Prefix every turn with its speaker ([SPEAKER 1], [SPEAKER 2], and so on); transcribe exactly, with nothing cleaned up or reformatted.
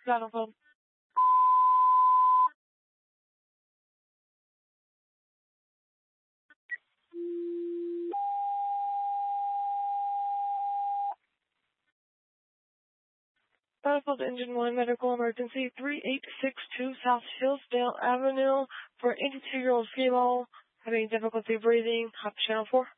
[SPEAKER 1] Battlefield. Battlefield Engine one, medical emergency, three eight six two South Hillsdale Avenue for an eighty-two-year-old female having difficulty breathing. Hop channel four.